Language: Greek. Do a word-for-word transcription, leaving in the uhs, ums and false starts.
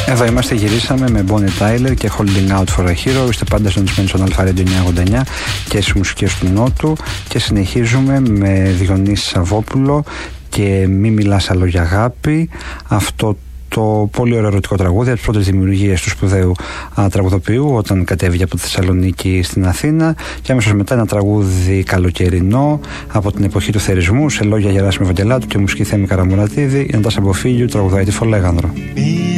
Εδώ είμαστε, γυρίσαμε με Bonnie Tyler και Holding Out for a Hero. Είστε πάντα συντονισμένοι στον Αλφα Radio εννιακόσια ογδόντα εννιά και στις μουσικές του Νότου. Και συνεχίζουμε με Διονύση Σαββόπουλο και Μη μιλάς άλλο για αγάπη. Αυτό το πολύ ωραίο ερωτικό τραγούδι, από τις πρώτες δημιουργίες του σπουδαίου α, τραγουδοποιού, όταν κατέβηκε από τη Θεσσαλονίκη στην Αθήνα, και αμέσως μετά ένα τραγούδι καλοκαιρινό από την εποχή του θερισμού, σε λόγια Γεράσιμου Ευαγγελάτου και μουσική Θέμη Καραμουρατίδη. Η Νατάσα Μποφίλιου τραγουδάει τη Φολέγανδρο.